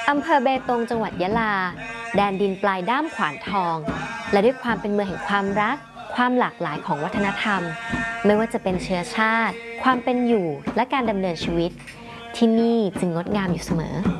อำเภอเบตงจังหวัดยะลาแดนดินปลายด้ามขวานทองและด้วยความเป็นเมืองแห่งความรักความหลากหลายของวัฒนธรรมไม่ว่าจะเป็นเชื้อชาติความเป็นอยู่และการดำเนินชีวิตที่นี่จึงงดงามอยู่เสมอ